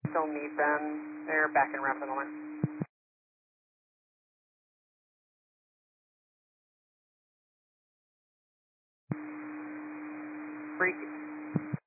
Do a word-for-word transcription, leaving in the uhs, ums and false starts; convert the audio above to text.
Still need them. They're back in ramp at the moment. Freak.